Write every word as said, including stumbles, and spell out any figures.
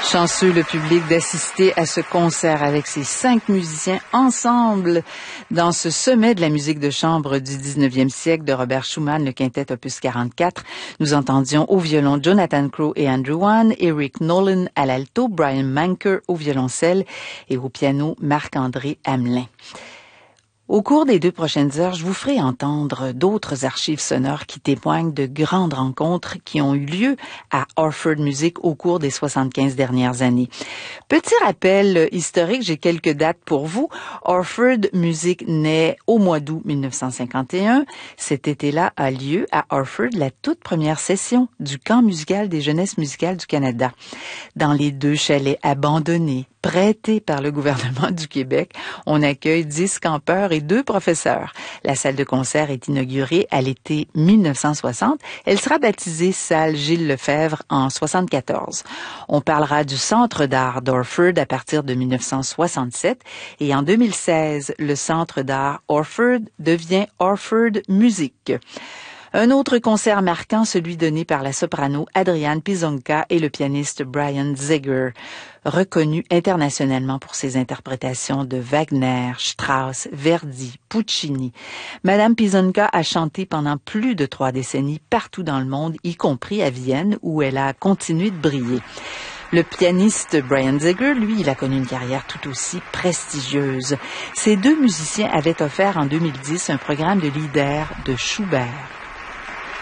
Chanceux le public d'assister à ce concert avec ces cinq musiciens ensemble dans ce sommet de la musique de chambre du dix-neuvième siècle de Robert Schumann, le quintet opus quarante-quatre. Nous entendions au violon Jonathan Crowe et Andrew Wan, Eric Nolan à l'alto, Brian Manker au violoncelle et au piano Marc-André Hamelin. Au cours des deux prochaines heures, je vous ferai entendre d'autres archives sonores qui témoignent de grandes rencontres qui ont eu lieu à Orford Music au cours des soixante-quinze dernières années. Petit rappel historique, j'ai quelques dates pour vous. Orford Music naît au mois d'août mille neuf cent cinquante et un. Cet été-là a lieu à Orford la toute première session du camp musical des jeunesses musicales du Canada. Dans les deux chalets abandonnés, prêtés par le gouvernement du Québec, on accueille dix campeurs et deux professeurs. La salle de concert est inaugurée à l'été mille neuf cent soixante. Elle sera baptisée salle Gilles Lefebvre en soixante-quatorze. On parlera du Centre d'art d'Orford à partir de mille neuf cent soixante-sept et en deux mille seize, le Centre d'art Orford devient Orford Music. Un autre concert marquant, celui donné par la soprano Adrienne Pizonka et le pianiste Brian Ziegler, reconnu internationalement pour ses interprétations de Wagner, Strauss, Verdi, Puccini. Madame Pizonka a chanté pendant plus de trois décennies partout dans le monde, y compris à Vienne, où elle a continué de briller. Le pianiste Brian Ziegler, lui, il a connu une carrière tout aussi prestigieuse. Ces deux musiciens avaient offert en deux mille dix un programme de leader de Schubert.